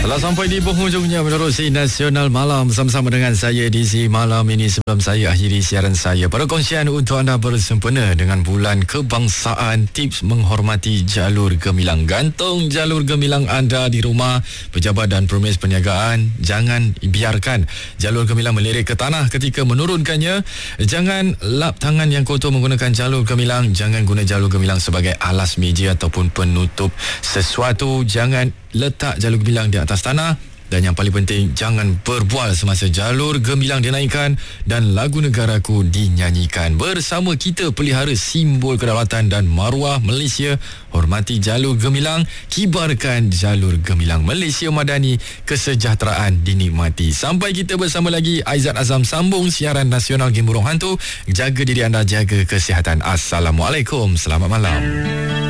Telah sampai di penghujungnya menerusi Nasional Malam bersama-sama dengan saya DC malam ini. Sebelum saya akhiri siaran saya, perkongsian untuk anda bersempena dengan bulan kebangsaan, tips menghormati jalur gemilang. Gantung jalur gemilang anda di rumah. Pejabat dan permis perniagaan, jangan biarkan jalur gemilang melirik ke tanah ketika menurunkannya. Jangan lap tangan yang kotor menggunakan jalur gemilang. Jangan guna jalur gemilang sebagai alas meja ataupun penutup sesuatu. Jangan letak jalur gemilang di atas tanah. Dan yang paling penting, jangan berbual semasa jalur gemilang dinaikkan dan lagu negaraku dinyanyikan. Bersama kita pelihara simbol kedaulatan dan maruah Malaysia. Hormati jalur gemilang, kibarkan jalur gemilang. Malaysia Madani, kesejahteraan dinikmati. Sampai kita bersama lagi, Aizat Azam sambung siaran nasional Game Burung Hantu. Jaga diri anda, jaga kesihatan. Assalamualaikum, selamat malam.